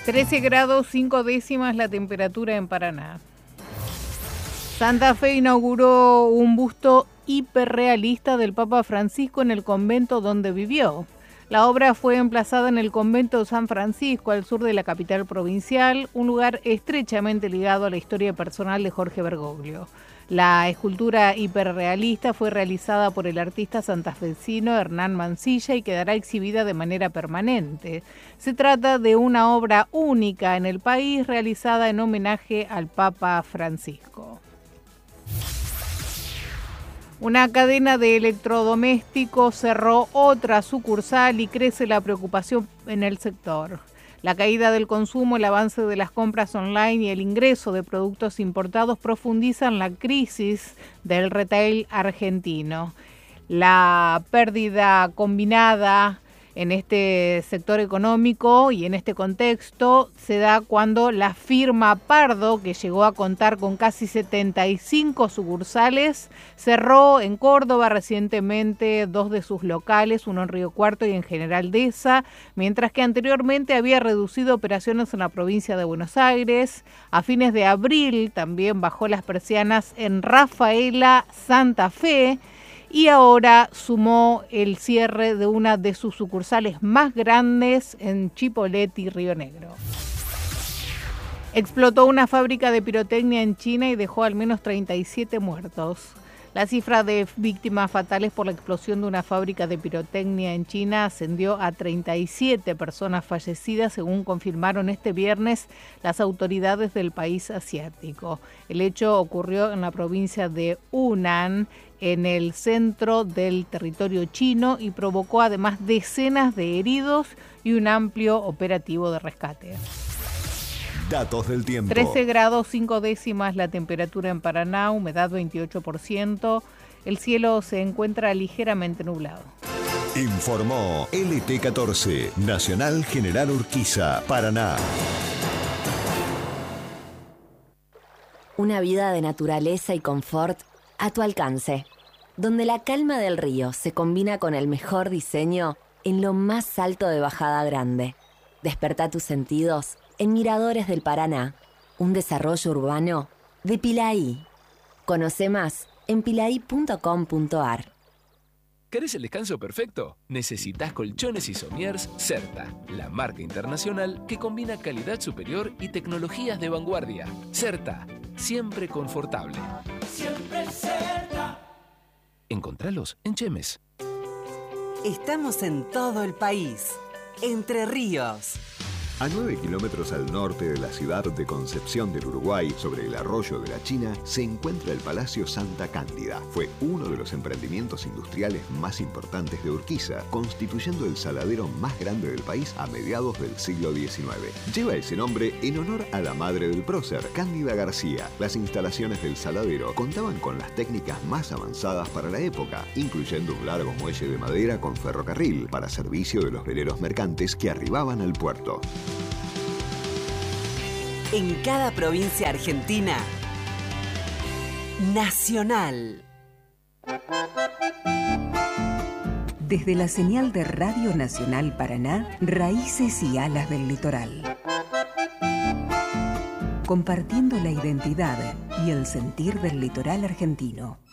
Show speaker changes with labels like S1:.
S1: 13 grados 5 décimas la temperatura en Paraná. Santa Fe inauguró un busto hiperrealista del Papa Francisco en el convento donde vivió. La obra fue emplazada en el convento de San Francisco, al sur de la capital provincial, un lugar estrechamente ligado a la historia personal de Jorge Bergoglio. La escultura hiperrealista fue realizada por el artista santafesino Hernán Mansilla y quedará exhibida de manera permanente. Se trata de una obra única en el país realizada en homenaje al Papa Francisco. Una cadena de electrodomésticos cerró otra sucursal y crece la preocupación en el sector. La caída del consumo, el avance de las compras online y el ingreso de productos importados profundizan la crisis del retail argentino. La pérdida combinada en este sector económico y en este contexto se da cuando la firma Pardo, que llegó a contar con casi 75 sucursales, cerró en Córdoba recientemente 2 de sus locales, uno en Río Cuarto y en General Deza, mientras que anteriormente había reducido operaciones en la provincia de Buenos Aires. A fines de abril también bajó las persianas en Rafaela, Santa Fe, y ahora sumó el cierre de una de sus sucursales más grandes en Chipoleti, Río Negro. Explotó una fábrica de pirotecnia en China y dejó al menos 37 muertos. La cifra de víctimas fatales por la explosión de una fábrica de pirotecnia en China ascendió a 37 personas fallecidas, según confirmaron este viernes las autoridades del país asiático. El hecho ocurrió en la provincia de Hunan, en el centro del territorio chino, y provocó además decenas de heridos y un amplio operativo de rescate.
S2: Datos del tiempo.
S1: 13 grados 5 décimas la temperatura en Paraná, humedad 28%. El cielo se encuentra ligeramente nublado.
S2: Informó LT14, Nacional General Urquiza, Paraná.
S3: Una vida de naturaleza y confort a tu alcance, donde la calma del río se combina con el mejor diseño en lo más alto de Bajada Grande. Despertá tus sentidos en Miradores del Paraná, un desarrollo urbano de Pilaí. Conoce más en pilaí.com.ar.
S4: ¿Querés el descanso perfecto? Necesitas colchones y somiers Certa, la marca internacional que combina calidad superior y tecnologías de vanguardia. Certa, siempre confortable.
S5: Siempre Certa.
S4: Encontralos en Chemes.
S6: Estamos en todo el país. Entre Ríos.
S2: A 9 kilómetros al norte de la ciudad de Concepción del Uruguay, sobre el arroyo de la China, se encuentra el Palacio Santa Cándida. Fue uno de los emprendimientos industriales más importantes de Urquiza, constituyendo el saladero más grande del país a mediados del siglo XIX. Lleva ese nombre en honor a la madre del prócer, Cándida García. Las instalaciones del saladero contaban con las técnicas más avanzadas para la época, incluyendo un largo muelle de madera con ferrocarril para servicio de los veleros mercantes que arribaban al puerto.
S6: En cada provincia argentina, Nacional.
S7: Desde la señal de Radio Nacional Paraná, Raíces y Alas del Litoral. Compartiendo la identidad y el sentir del litoral argentino.